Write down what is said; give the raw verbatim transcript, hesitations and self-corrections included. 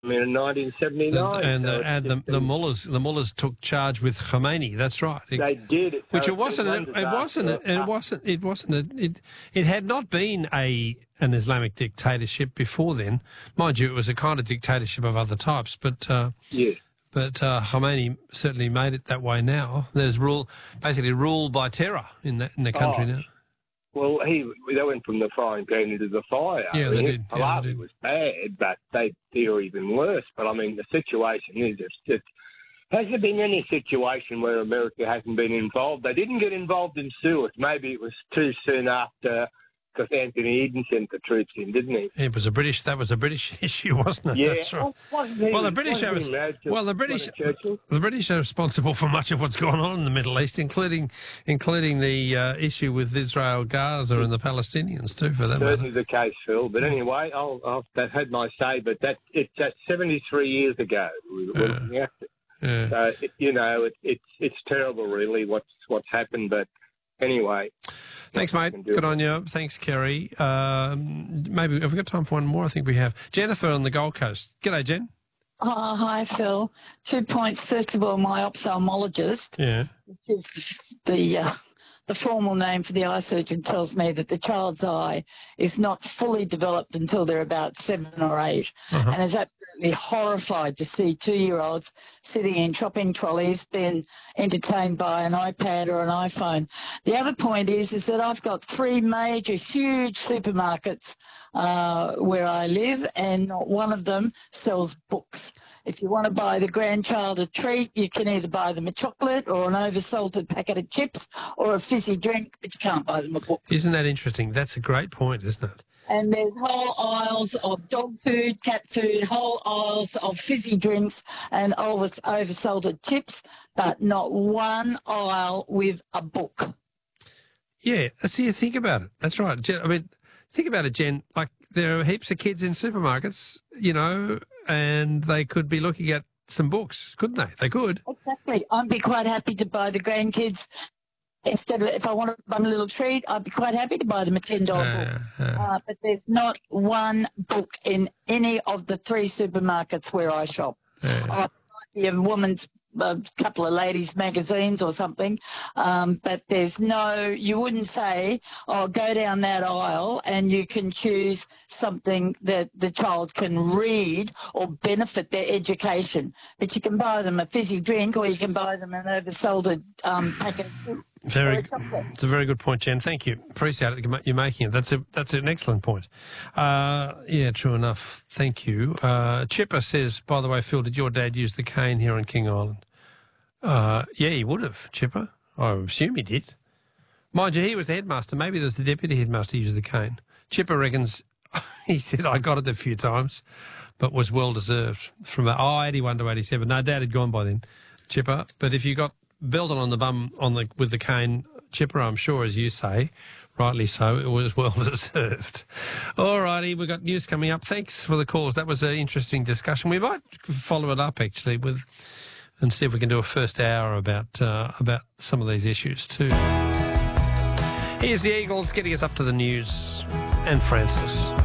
in nineteen seventy-nine. And, and, so the, and the, the mullahs, the mullahs took charge with Khomeini. That's right. It, they did. It, which so it wasn't. It, it wasn't. It, it wasn't. It wasn't. A, it it had not been a an Islamic dictatorship before then, mind you. It was a kind of dictatorship of other types, but uh, yeah. But uh, Khomeini certainly made it that way now. There's rule, basically rule by terror in the in the country oh. now. Well, he they went from the frying pan into the fire. Yeah, they did. Pahlavi Yeah, they did. was bad, but they they're even worse. But I mean, the situation is it's, it's has there been any situation where America hasn't been involved? They didn't get involved in Suez. Maybe it was too soon after, because Anthony Eden sent the troops in, didn't he? It was a British. That was a British issue, wasn't it? Yeah. That's right. Well, he, well, the British are. Well, the British. The British are responsible for much of what's going on in the Middle East, including including the uh, issue with Israel, Gaza, and the Palestinians too, for that Certainly matter. the case, Phil. But anyway, I'll, I'll, I've had my say. But that it's that's seventy-three years ago. We were Yeah. looking at it. Yeah. So it, you know, it, it's it's terrible, really, what's what's happened. But anyway. Thanks, mate. Good on you. Thanks, Kerry. Um, maybe have we got time for one more? I think we have. Jennifer on the Gold Coast. G'day, Jen. Oh, hi, Phil. Two points. First of all, my ophthalmologist, Yeah. which is the uh, the formal name for the eye surgeon, tells me that the child's eye is not fully developed until they're about seven or eight, Uh-huh. and is absolutely horrified to see two-year-olds sitting in shopping trolleys being entertained by an iPad or an iPhone. The other point is, is that I've got three major, huge supermarkets uh, where I live, and not one of them sells books. If you want to buy the grandchild a treat, you can either buy them a chocolate or an oversalted packet of chips or a fizzy drink, but you can't buy them a book. Isn't that interesting? That's a great point, isn't it? And there's whole aisles of dog food, cat food, whole aisles of fizzy drinks and over, oversalted chips, but not one aisle with a book. Yeah. See, you think about it. That's right. Jen, I mean, think about it, Jen. Like, there are heaps of kids in supermarkets, you know, and they could be looking at some books, couldn't they? They could. Exactly. I'd be quite happy to buy the grandkids. Instead of, if I want to buy them a little treat, I'd be quite happy to buy them a ten dollar Uh, book. uh. Uh, but there's not one book in any of the three supermarkets where I shop. Yeah. Uh, it might be a woman's, a couple of ladies' magazines or something, um, but there's no, you wouldn't say, oh, go down that aisle and you can choose something that the child can read or benefit their education. But you can buy them a fizzy drink or you can buy them an oversalted um, packet of chips. Very, it's a very good point, Jen. Thank you. Appreciate it. You're making it. That's a that's an excellent point. Uh, yeah, true enough. Thank you. Uh, Chipper says, by the way, Phil, did your dad use the cane here on King Island? Uh, yeah, he would have, Chipper. I assume he did. Mind you, he was the headmaster. Maybe there's the deputy headmaster who used the cane. Chipper reckons, he said, I got it a few times, but was well deserved. From oh, eighty-one to eighty-seven. No, Dad had gone by then, Chipper. But if you got belted on the bum on the with the cane, Chipper, I'm sure, as you say, rightly so, it was well deserved. All righty, we've got news coming up. Thanks for the calls. That was an interesting discussion. We might follow it up, actually, with and see if we can do a first hour about uh, about some of these issues too. Here's the Eagles getting us up to the news, and Francis.